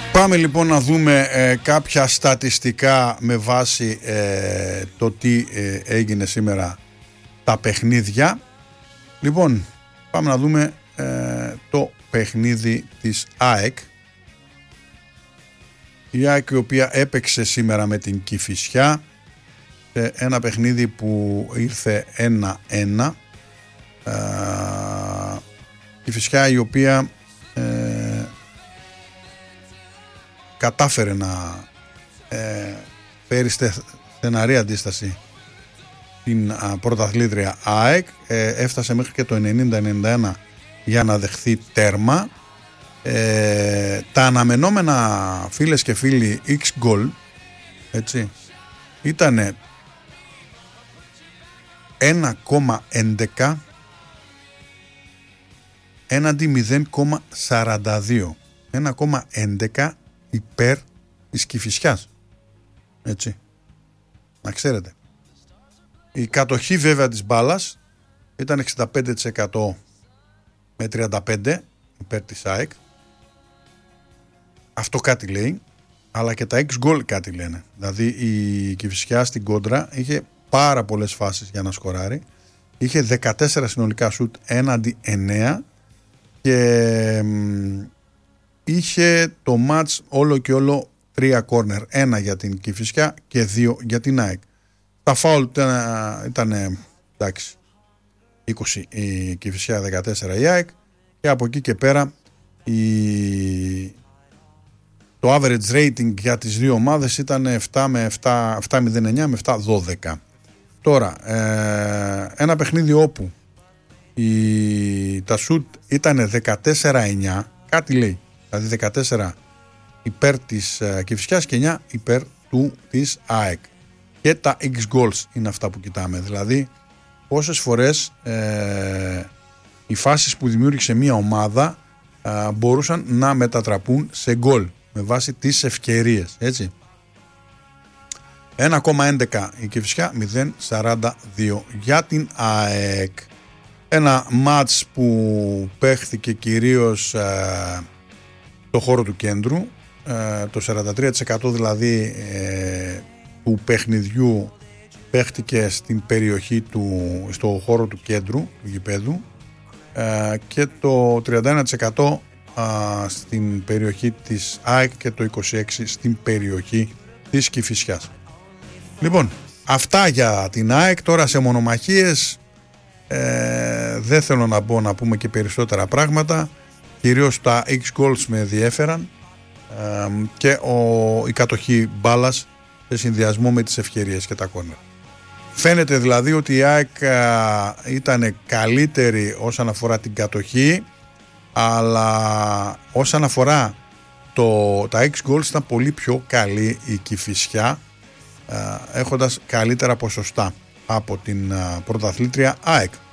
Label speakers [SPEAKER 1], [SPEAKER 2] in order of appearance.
[SPEAKER 1] Πάμε λοιπόν να δούμε κάποια στατιστικά με βάση το τι έγινε σήμερα τα παιχνίδια. Λοιπόν, πάμε να δούμε το παιχνίδι της ΑΕΚ. Η ΑΕΚ η οποία έπαιξε σήμερα με την Κηφισιά σε ένα παιχνίδι που ήρθε 1-1. Κηφισιά η οποία κατάφερε να φέρει στεναρή αντίσταση την πρωταθλήτρια ΑΕΚ, έφτασε μέχρι και το 90-91 για να δεχθεί τέρμα. Τα αναμενόμενα, φίλες και φίλοι, X goal, έτσι, ήτανε 1,11 έναντι 0,42, 1,11 υπέρ της Κηφισιάς, έτσι, να ξέρετε. Η κατοχή βέβαια της μπάλας ήταν 65% με 35 υπέρ της ΑΕΚ. Αυτό κάτι λέει, αλλά και τα X goal κάτι λένε. Δηλαδή η Κηφισιά στην κόντρα είχε πάρα πολλές φάσεις για να σκοράρει. Είχε 14 συνολικά σουτ έναντι 9 και είχε το μάτς όλο και όλο 3 κόρνερ. 1 για την Κηφισιά και 2 για την ΑΕΚ. Τα φάουλ ήταν εντάξει, 20 η Κηφισιά, 14 η ΑΕΚ, και από εκεί και πέρα το average rating για τις δύο ομάδες ήταν 7,09 με 7,12. Τώρα ένα παιχνίδι όπου τα σουτ ήταν 14-9, κάτι λέει, δηλαδή 14 υπέρ της Κηφισιάς και 9 υπέρ της ΑΕΚ. Και τα X goals είναι αυτά που κοιτάμε, δηλαδή πόσες φορές οι φάσεις που δημιούργησε μια ομάδα μπορούσαν να μετατραπούν σε γκολ με βάση τις ευκαιρίες, έτσι. 1,11 η Κηφισιά, 0,42 για την ΑΕΚ. Ένα μάτς που παίχθηκε κυρίως το χώρο του κέντρου, το 43% δηλαδή του παιχνιδιού παίχτηκε στην περιοχή στο χώρο του κέντρου του γηπέδου, και το 31% στην περιοχή της ΑΕΚ και το 26% στην περιοχή της Κηφισιάς. Λοιπόν, αυτά για την ΑΕΚ. Τώρα σε μονομαχίες δεν θέλω να μπω να πούμε και περισσότερα πράγματα. Κυρίως τα X goals με διέφεραν και η κατοχή μπάλας σε συνδυασμό με τις ευκαιρίες και τα κόρνερ. Φαίνεται δηλαδή ότι η ΑΕΚ ήταν καλύτερη όσον αφορά την κατοχή, αλλά όσον αφορά τα X goals ήταν πολύ πιο καλή η Κηφισιά, έχοντας καλύτερα ποσοστά από την πρωταθλήτρια ΑΕΚ.